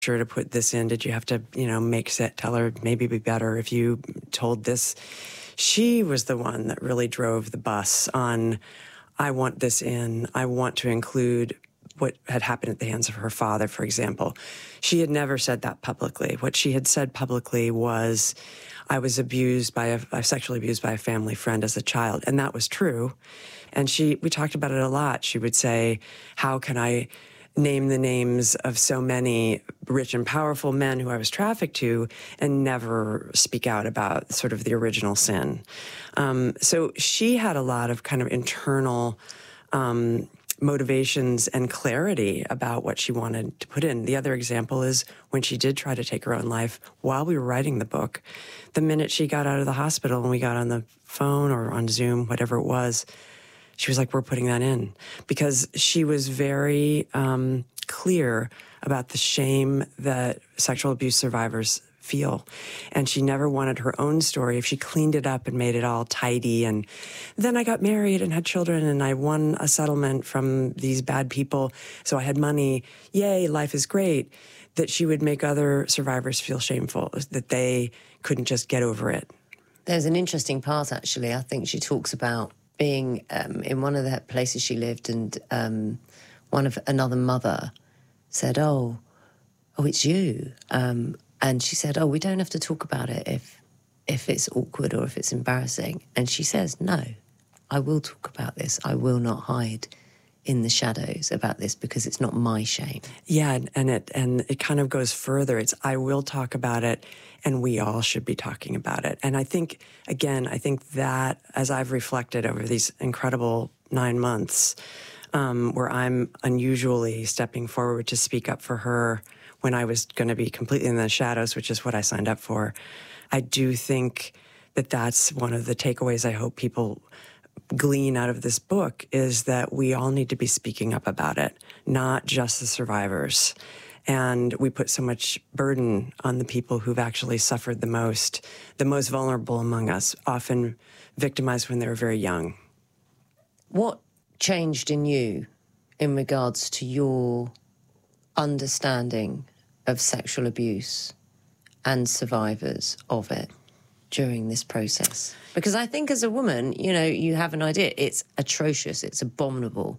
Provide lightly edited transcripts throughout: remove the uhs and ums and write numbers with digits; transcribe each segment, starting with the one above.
sure to put this in? Did you have to, tell her maybe it'd be better if you told this? She was the one that really drove the bus on, I want this in. I want to include what had happened at the hands of her father, for example. She had never said that publicly. What she had said publicly was, I was sexually abused by a family friend as a child. And that was true. And we talked about it a lot. She would say, how can I name the names of so many rich and powerful men who I was trafficked to and never speak out about sort of the original sin? So she had a lot of kind of internal motivations and clarity about what she wanted to put in. The other example is when she did try to take her own life while we were writing the book, the minute she got out of the hospital and we got on the phone or on Zoom, whatever it was, she was like, we're putting that in. Because she was very clear about the shame that sexual abuse survivors feel. And she never wanted her own story, if she cleaned it up and made it all tidy, and then I got married and had children and I won a settlement from these bad people, so I had money, yay, life is great, that she would make other survivors feel shameful, that they couldn't just get over it. There's an interesting part, actually. I think she talks about being in one of the places she lived, and another mother said, oh, it's you. And she said, oh, we don't have to talk about it if it's awkward or if it's embarrassing. And she says, no, I will talk about this. I will not hide in the shadows about this because it's not my shame. Yeah, and it kind of goes further. It's, I will talk about it, and we all should be talking about it. And I think that as I've reflected over these incredible 9 months, where I'm unusually stepping forward to speak up for her when I was going to be completely in the shadows, which is what I signed up for, I do think that that's one of the takeaways I hope people glean out of this book, is that we all need to be speaking up about it, not just the survivors. And we put so much burden on the people who've actually suffered the most vulnerable among us, often victimized when they were very young. What changed in you in regards to your understanding of sexual abuse and survivors of it during this process? Because I think as a woman, you have an idea. It's atrocious. It's abominable.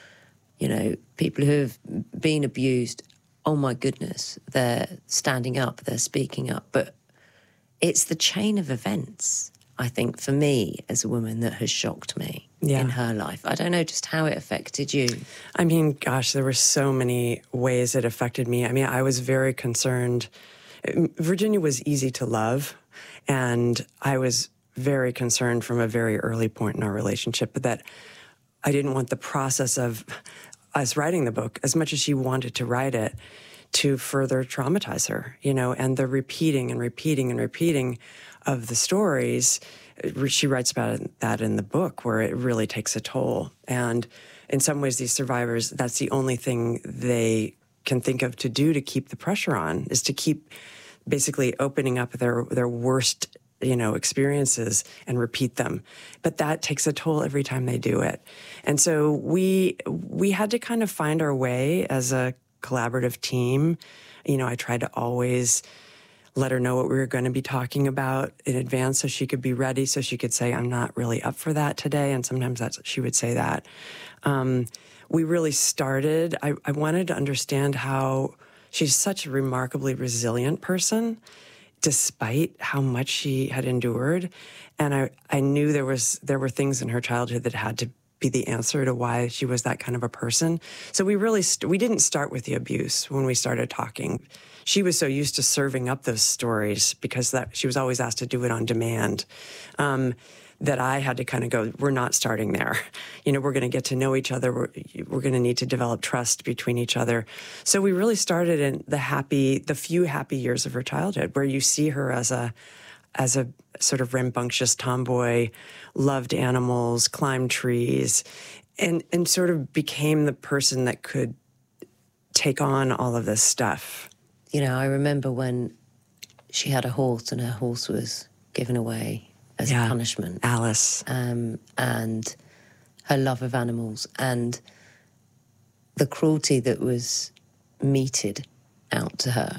People who have been abused, oh my goodness, they're standing up, they're speaking up. But it's the chain of events, I think, for me as a woman, that has shocked me in her life. I don't know just how it affected you. I mean, gosh, there were so many ways it affected me. I mean, I was very concerned. Virginia was easy to love, and I was very concerned from a very early point in our relationship that I didn't want the process of us writing the book, as much as she wanted to write it, to further traumatize her, and the repeating and repeating and repeating of the stories. She writes about that in the book, where it really takes a toll. And in some ways, these survivors, that's the only thing they can think of to do to keep the pressure on, is to keep basically opening up their worst, experiences and repeat them. But that takes a toll every time they do it. And so we had to kind of find our way as a collaborative team. I tried to always let her know what we were going to be talking about in advance so she could be ready, so she could say, I'm not really up for that today. And sometimes she would say that. We really started, I wanted to understand how she's such a remarkably resilient person, despite how much she had endured. And I knew there were things in her childhood that had to be the answer to why she was that kind of a person. So we really, we didn't start with the abuse when we started talking. She was so used to serving up those stories, because she was always asked to do it on demand, that I had to kind of go, we're not starting there. We're going to get to know each other. We're going to need to develop trust between each other. So we really started in the few happy years of her childhood, where you see her as a sort of rambunctious tomboy, loved animals, climbed trees, and sort of became the person that could take on all of this stuff. I remember when she had a horse and her horse was given away as a punishment. Alice. And her love of animals and the cruelty that was meted out to her